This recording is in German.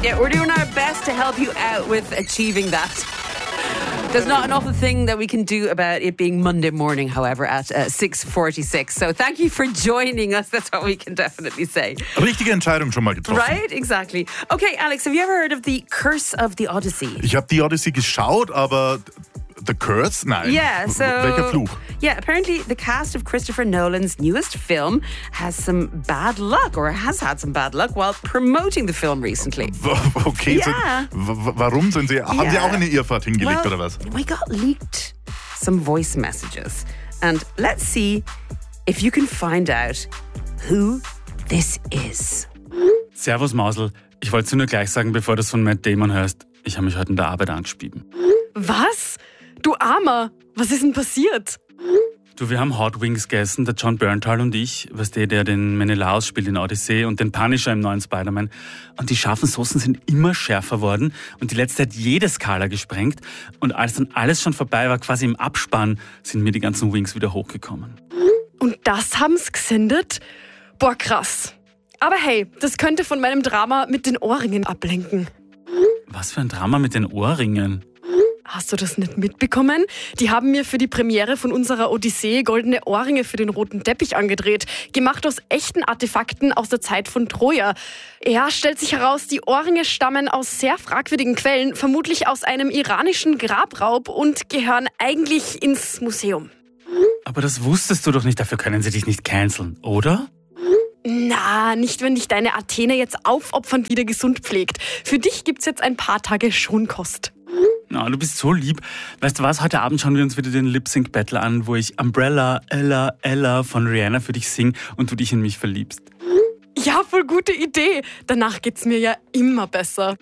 Yeah, we're doing our best to help you out with achieving that. There's not an awful thing that we can do about it being Monday morning, however, at 6:46. So thank you for joining us. That's what we can definitely say. Richtige Entscheidung schon mal getroffen. Right? Exactly. Okay, Alex, have you ever heard of the Curse of the Odyssey? Ich habe die Odyssey geschaut, aber The Curse? Nein. Yeah, so... Welcher Fluch? Yeah, apparently the cast of Christopher Nolan's newest film has some bad luck, or has had some bad luck, while promoting the film recently. Okay, Yeah. Warum sind Sie? Haben Sie auch eine Irrfahrt hingelegt, Well, oder was? We got leaked some voice messages. And let's see if you can find out who this is. Servus Mausel, ich wollte dir nur gleich sagen, bevor du es von Matt Damon hörst, ich habe mich heute in der Arbeit angespieben. Was? Du Armer, was ist denn passiert? Du, wir haben Hot Wings gegessen, der John Bernthal und ich, der den Menelaos spielt in Odyssey und den Punisher im neuen Spider-Man. Und die scharfen Soßen sind immer schärfer worden und die letzte hat jede Skala gesprengt. Und als dann alles schon vorbei war, quasi im Abspann, sind mir die ganzen Wings wieder hochgekommen. Und das haben's gesendet? Boah, krass. Aber hey, das könnte von meinem Drama mit den Ohrringen ablenken. Was für ein Drama mit den Ohrringen. Hast du das nicht mitbekommen? Die haben mir für die Premiere von unserer Odyssee goldene Ohrringe für den roten Teppich angedreht. Gemacht aus echten Artefakten aus der Zeit von Troja. Ja, stellt sich heraus, die Ohrringe stammen aus sehr fragwürdigen Quellen, vermutlich aus einem iranischen Grabraub und gehören eigentlich ins Museum. Aber das wusstest du doch nicht, dafür können sie dich nicht canceln, oder? Na, nicht wenn dich deine Athene jetzt aufopfernd wieder gesund pflegt. Für dich gibt's jetzt ein paar Tage Schonkost. Na, du bist so lieb. Weißt du was, heute Abend schauen wir uns wieder den Lip-Sync-Battle an, wo ich Umbrella, Ella, Ella von Rihanna für dich sing und du dich in mich verliebst. Ja, voll gute Idee. Danach geht's mir ja immer besser.